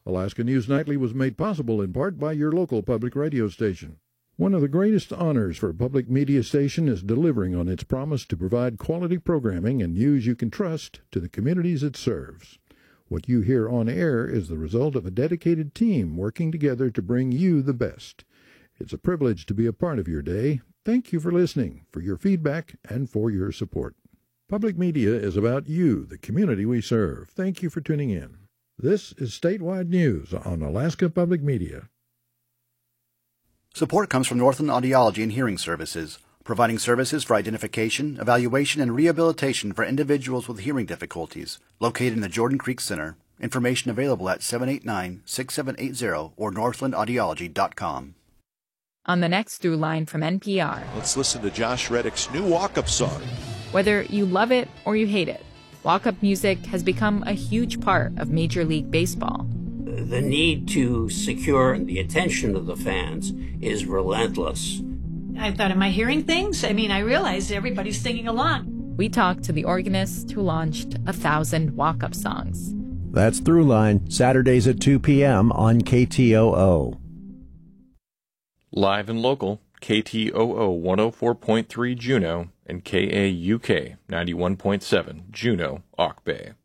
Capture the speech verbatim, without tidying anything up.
Alaska News Nightly was made possible in part by your local public radio station. One of the greatest honors for a public media station is delivering on its promise to provide quality programming and news you can trust to the communities it serves. What you hear on air is the result of a dedicated team working together to bring you the best. It's a privilege to be a part of your day. Thank you for listening, for your feedback, and for your support. Public media is about you, the community we serve. Thank you for tuning in. This is Statewide News on Alaska Public Media. Support comes from Northland Audiology and Hearing Services, providing services for identification, evaluation, and rehabilitation for individuals with hearing difficulties, located in the Jordan Creek Center. Information available at seven eight nine, six seven eight zero or northland audiology dot com. On the next Through Line from N P R. Let's listen to Josh Reddick's new walk-up song. Whether you love it or you hate it, walk-up music has become a huge part of Major League Baseball. The need to secure the attention of the fans is relentless. I thought, am I hearing things? I mean, I realized everybody's singing along. We talked to the organist who launched a thousand walk-up songs. That's Throughline, Saturdays at two p.m. on K T O O. Live and local, K T O O one oh four point three Juneau and K A U K ninety-one point seven Juneau, Auk Bay.